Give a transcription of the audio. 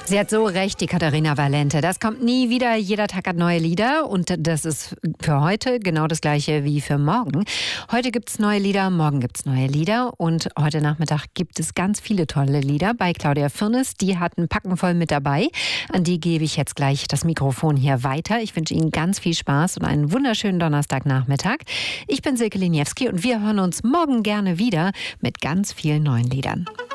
Sie hat so recht, die Katharina Valente. Das kommt nie wieder. Jeder Tag hat neue Lieder und das ist für heute genau das Gleiche wie für morgen. Heute gibt es neue Lieder, morgen gibt es neue Lieder und heute Nachmittag gibt es ganz viele tolle Lieder bei Claudia Firnis. Die hat einen Packen voll mit dabei. An die gebe ich jetzt gleich das Mikrofon hier weiter. Ich wünsche Ihnen ganz viel Spaß und einen wunderschönen Donnerstagnachmittag. Ich bin Silke Liniewski und wir hören uns morgen gerne wieder mit ganz vielen neuen Liedern.